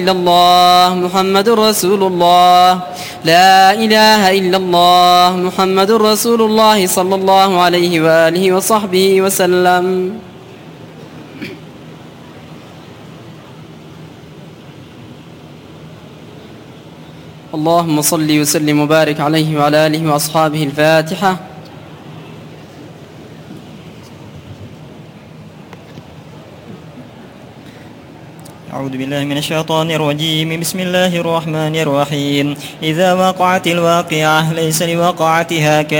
إلا الله محمد رسول الله لا إله إلا الله محمد رسول الله صلى الله عليه وآله وصحبه وسلم. اللهم صل وسلم وبارك عليه وعلى آله وأصحابه. الفاتحة. أعوذ بالله من الشيطان الرجيم. بسم الله الرحمن الرحيم. إذا وقعت الواقعة ليس لوقعتها